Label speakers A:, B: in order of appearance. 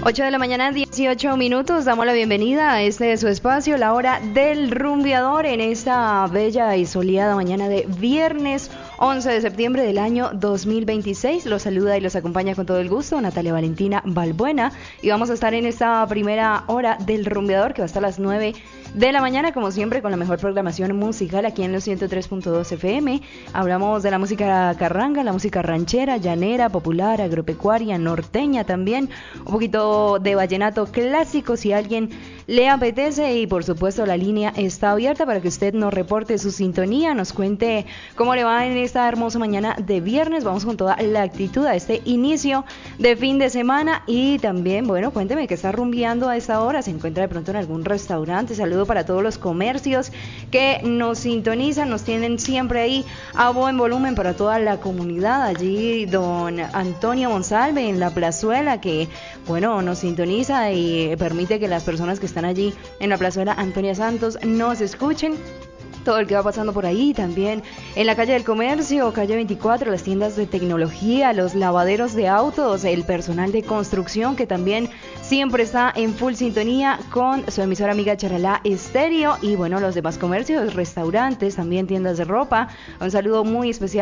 A: 8 de la mañana, 18 minutos. Damos la bienvenida a este de su espacio, la hora del rumbeador, en esta bella y soleada mañana de viernes 11 de septiembre del año 2026. Los saluda y los acompaña con todo el gusto Natalia Valentina Balbuena. Y vamos a estar en esta primera hora del rumbeador, que va hasta las 9 de la mañana, como siempre, con la mejor programación musical aquí en los 103.2 FM. Hablamos de la música carranga, la música ranchera, llanera, popular, agropecuaria, norteña también, un poquito de vallenato clásico si a alguien le apetece, y por supuesto la línea está abierta para que usted nos reporte su sintonía, nos cuente cómo le va en esta hermosa mañana de viernes. Vamos con toda la actitud a este inicio de fin de semana, y también, bueno, cuénteme qué está rumbeando a esta hora. Se encuentra de pronto en algún restaurante. Saludo para todos los comercios que nos sintonizan, nos tienen siempre ahí a buen volumen, para toda la comunidad. Allí don Antonio Monsalve en la Plazuela, que bueno, nos sintoniza y permite que las personas que están allí en la Plazuela Antonia Santos nos escuchen. Todo el que va pasando por ahí, también en la calle del Comercio, calle 24, las tiendas de tecnología, los lavaderos de autos, el personal de construcción, que también siempre está en full sintonía con su emisora amiga Charalá Estéreo, y bueno, los demás comercios, restaurantes, también tiendas de ropa. Un saludo muy especial